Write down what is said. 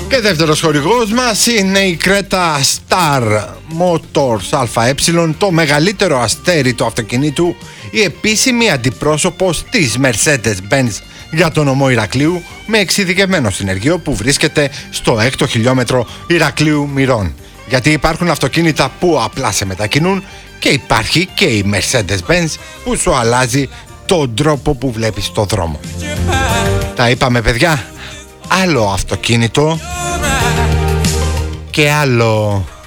Και δεύτερος χορηγός μας είναι η Creta Star Motors ΑΕ, το μεγαλύτερο αστέρι του αυτοκινήτου, η επίσημη αντιπρόσωπος της Mercedes-Benz για τον νομό Ηρακλείου, με εξειδικευμένο συνεργείο που βρίσκεται στο 6ο χιλιόμετρο Ηρακλείου Μυρών. Γιατί υπάρχουν αυτοκίνητα που απλά σε μετακινούν και υπάρχει και η Mercedes-Benz που σου αλλάζει τον τρόπο που βλέπεις το δρόμο. Τα είπαμε, παιδιά, άλλο αυτοκίνητο και άλλο